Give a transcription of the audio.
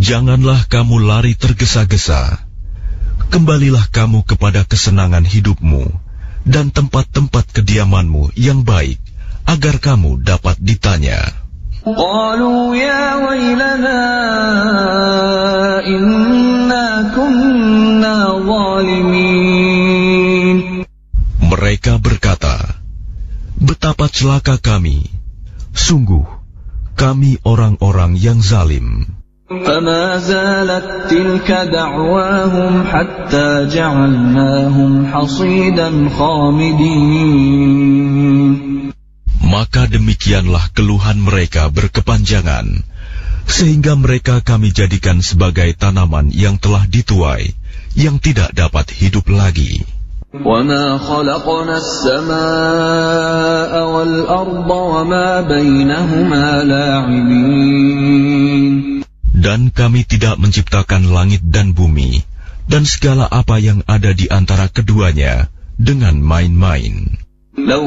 Janganlah kamu lari tergesa-gesa. Kembalilah kamu kepada kesenangan hidupmu dan tempat-tempat kediamanmu yang baik, agar kamu dapat ditanya. Qalu ya wailana inna kunna zalimin. Mereka berkata, betapa celaka kami. Sungguh, kami orang-orang yang zalim. فما زالت تلك دعواهم حتى جعلناهم حصيدا خامدين. Maka demikianlah keluhan mereka berkepanjangan, sehingga mereka kami jadikan sebagai tanaman yang telah dituai, yang tidak dapat hidup lagi. وَمَا خَلَقْنَا السَّمَاءَ وَالْأَرْضَ وَمَا بَيْنَهُمَا لَاعِبِينَ. Dan kami tidak menciptakan langit dan bumi, dan segala apa yang ada di antara keduanya dengan main-main.